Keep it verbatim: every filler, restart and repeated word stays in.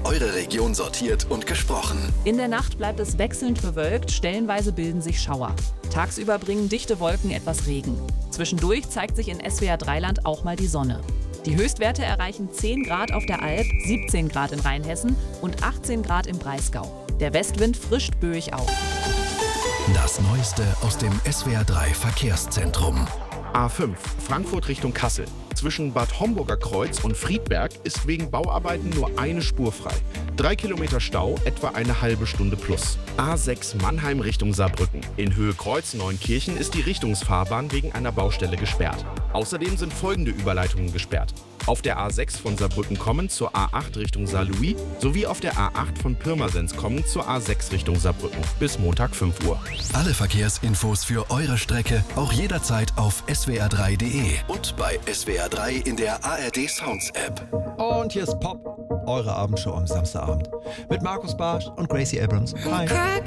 eure Region sortiert und gesprochen. In der Nacht bleibt es wechselnd bewölkt, stellenweise bilden sich Schauer. Tagsüber bringen dichte Wolken etwas Regen. Zwischendurch zeigt sich in S W R drei Land auch mal die Sonne. Die Höchstwerte erreichen zehn Grad auf der Alp, siebzehn Grad in Rheinhessen und achtzehn Grad im Breisgau. Der Westwind frischt böig auf. Das Neueste aus dem S W R drei Verkehrszentrum. A fünf, Frankfurt Richtung Kassel. Zwischen Bad Homburger Kreuz und Friedberg ist wegen Bauarbeiten nur eine Spur frei. Drei Kilometer Stau, etwa eine halbe Stunde plus. A sechs, Mannheim Richtung Saarbrücken. In Höhe Kreuz Neunkirchen ist die Richtungsfahrbahn wegen einer Baustelle gesperrt. Außerdem sind folgende Überleitungen gesperrt. Auf der A sechs von Saarbrücken kommend zur A acht Richtung Saarlouis sowie auf der A acht von Pirmasens kommend zur A sechs Richtung Saarbrücken. Bis Montag fünf Uhr. Alle Verkehrsinfos für eure Strecke auch jederzeit auf S W R drei Punkt de und bei S W R drei in der A R D Sounds App. Und hier ist Pop, eure Abendshow am Samstagabend mit Markus Barsch und Gracie Abrams. Hi.